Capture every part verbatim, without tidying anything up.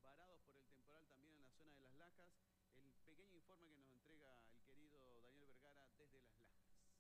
varados por el temporal también en la zona de Las Lajas. El pequeño informe que nos entrega el querido Daniel Vergara desde Las Lajas.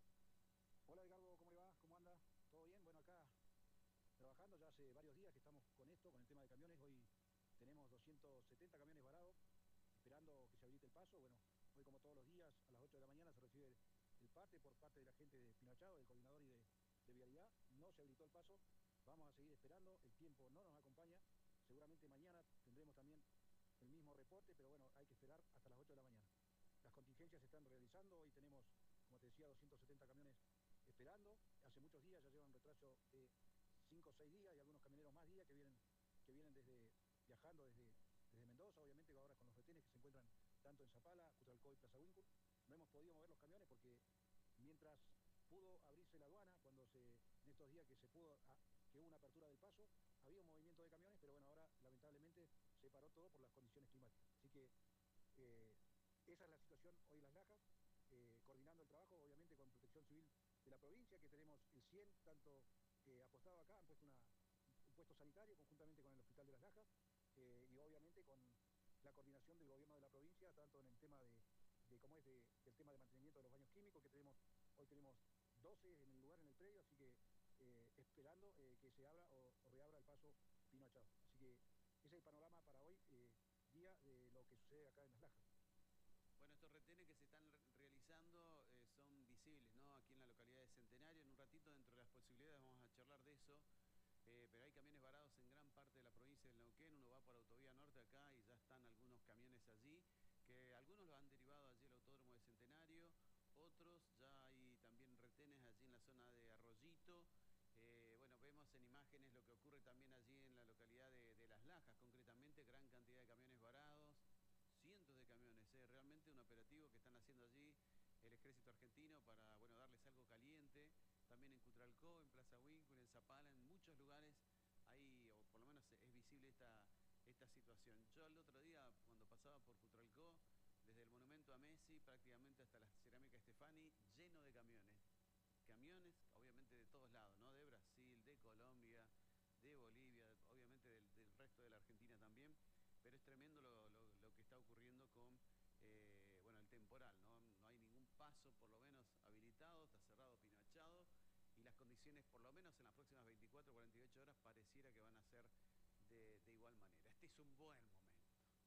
Hola Edgardo, ¿cómo le va? ¿Cómo anda? ¿Todo bien? Bueno, acá trabajando ya hace varios días que estamos con esto, con el tema de camiones. Hoy tenemos doscientos setenta camiones varados, esperando que se habilite el paso. Bueno, hoy como todos los días, a las ocho de la mañana se recibe el, el parte por parte de la gente de Pinachado, del coordinador y de, de Vialidad. No se habilitó el paso, vamos a seguir esperando, el tiempo no nos acompaña. Seguramente mañana tendremos también el mismo reporte, pero bueno, hay que esperar hasta las ocho de la mañana. Las contingencias se están realizando, hoy tenemos, como te decía, doscientos setenta camiones esperando. Hace muchos días ya llevan retraso de cinco o seis días y algunos camioneros más días que vienen, que vienen desde, viajando desde, desde Mendoza, obviamente ahora con los retenes que se encuentran tanto en Zapala, Cutralcó y Plaza Huíncul. No hemos podido mover los camiones porque mientras pudo abrirse la aduana, cuando se, en estos días que se pudo, a, que hubo una apertura del paso, había un movimiento de camiones, pero bueno, ahora lamentablemente se paró todo por las condiciones climáticas. Así que eh, esa es la situación hoy en Las Lajas, eh, coordinando el trabajo, obviamente con Protección Civil de la provincia, que tenemos el cien, tanto eh, apostado acá, han puesto una, un puesto sanitario conjuntamente con el Hospital de Las Lajas, eh, y obviamente con la coordinación del gobierno de la provincia, tanto en el tema de, de cómo es de, del tema de mantenimiento de los baños químicos, que tenemos, hoy tenemos doce en el lugar, en el predio, así que eh, esperando eh, que se abra o, o reabra el paso Pino Achado. Así que ese es el panorama para hoy, eh, día de lo que sucede acá en Las Lajas. Bueno, estos retenes que se están re realizando eh, son visibles, ¿no? Aquí en la localidad de Centenario. En un ratito, dentro de las posibilidades, vamos a charlar de eso. Eh, pero hay camiones varados en gran parte de la provincia del Neuquén. Uno va por Autovía Norte acá y ya están algunos camiones allí, que algunos los han derivado allí al Autódromo de Centenario, otros ya hay también retenes allí en la zona de Arroyito. Eh, bueno, vemos en imágenes lo que ocurre también allí en la localidad de, de Las Lajas, concretamente, gran cantidad de camiones varados, cientos de camiones, eh, realmente un operativo que están haciendo allí el ejército argentino para, bueno, darles algo caliente. También en Cutralcó, en Plaza Huíncul, en Zapala, en muchos lugares hay, o por lo menos es visible esta, esta situación. Yo el otro día, cuando pasaba por Cutralcó, desde el monumento a Messi prácticamente hasta la cerámica Stefani, lleno de camiones. Camiones, obviamente de todos lados, ¿no? De Brasil, de Colombia, de Bolivia, obviamente del, del resto de la Argentina también. Pero es tremendo lo, lo, lo que está ocurriendo con, eh, bueno, el temporal, ¿no? No hay ningún paso, por lo menos, habilitado, está cerrado, pinachado, y las condiciones, por lo menos en las próximas veinticuatro, cuarenta y ocho horas, pareciera que van a ser de, de igual manera. Este es un buen momento.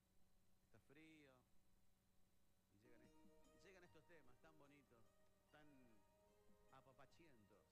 Está frío, y llegan, y llegan estos temas tan bonitos, tan apapachientos.